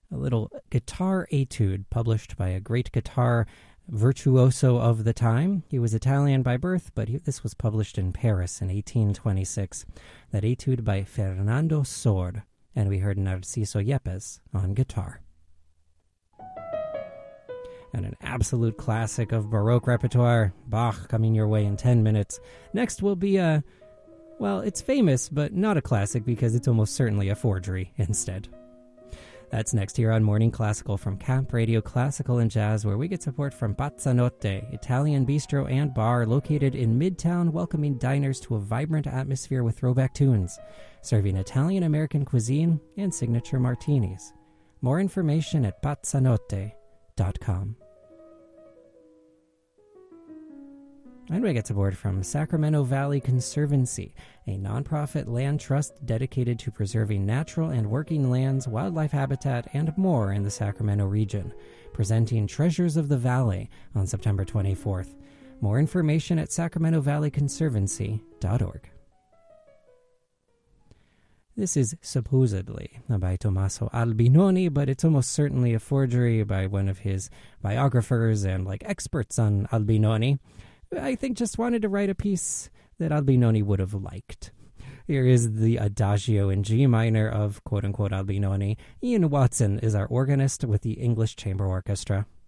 a little guitar etude published by a great guitar virtuoso of the time. He was Italian by birth, but this was published in Paris in 1826. That etude by Fernando Sor, and we heard Narciso Yepes on guitar. And an absolute classic of Baroque repertoire, Bach, coming your way in 10 minutes. Next will be well, it's famous, but not a classic because it's almost certainly a forgery instead. That's next here on Morning Classical from Camp Radio Classical and Jazz, where we get support from Pazzanotte, Italian bistro and bar located in Midtown, welcoming diners to a vibrant atmosphere with throwback tunes, serving Italian-American cuisine and signature martinis. More information at pazzanotte.com. And we get support from Sacramento Valley Conservancy, a nonprofit land trust dedicated to preserving natural and working lands, wildlife habitat, and more in the Sacramento region, presenting Treasures of the Valley on September 24th. More information at sacramentovalleyconservancy.org. This is supposedly by Tommaso Albinoni, but it's almost certainly a forgery by one of his biographers and experts on Albinoni. I think just wanted to write a piece that Albinoni would have liked. Here is the Adagio in G minor of quote-unquote Albinoni. Ian Watson is our organist with the English Chamber Orchestra.